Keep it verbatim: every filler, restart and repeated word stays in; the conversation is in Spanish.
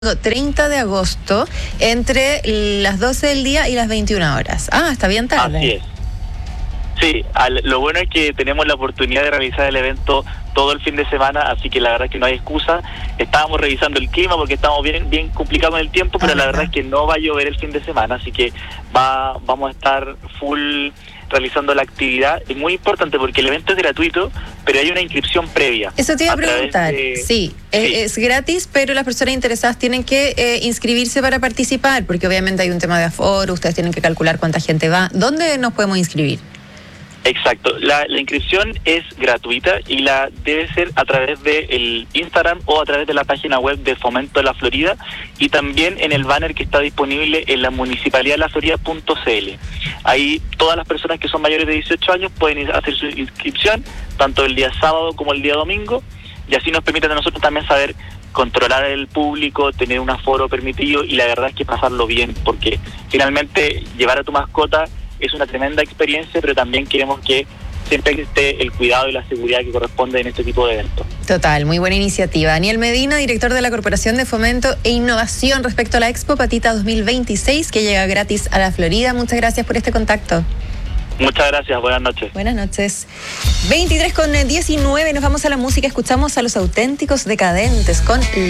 treinta de agosto entre las doce del día y las veintiuna horas. Ah, está bien tarde. Así es. Sí, al, lo bueno es que tenemos la oportunidad de realizar el evento todo el fin de semana, así que la verdad es que no hay excusa. Estábamos revisando el clima porque estamos bien bien complicados en el tiempo, pero ah, la verdad es que no va a llover el fin de semana, así que va vamos a estar full realizando la actividad. Es muy importante porque el evento es gratuito, pero hay una inscripción previa. Eso te iba a, a preguntar. De... Sí, sí. Es, es gratis, pero las personas interesadas tienen que eh, inscribirse para participar, porque obviamente hay un tema de aforo, ustedes tienen que calcular cuánta gente va. ¿Dónde nos podemos inscribir? Exacto, la, la inscripción es gratuita y la debe ser a través del Instagram o a través de la página web de Fomento de la Florida y también en el banner que está disponible en la municipalidad de la florida punto c l. Ahí todas las personas que son mayores de dieciocho años pueden hacer su inscripción, tanto el día sábado como el día domingo, y así nos permite a nosotros también saber controlar el público, tener un aforo permitido y la verdad es que pasarlo bien, porque finalmente llevar a tu mascota es una tremenda experiencia, pero también queremos que siempre esté el cuidado y la seguridad que corresponde en este tipo de eventos. Total, muy buena iniciativa. Daniel Medina, director de la Corporación de Fomento e Innovación respecto a la Expo Patita dos mil veintiséis, que llega gratis a la Florida. Muchas gracias por este contacto. Muchas gracias, buenas noches. Buenas noches. veintitrés con diecinueve, nos vamos a la música, escuchamos a Los Auténticos Decadentes con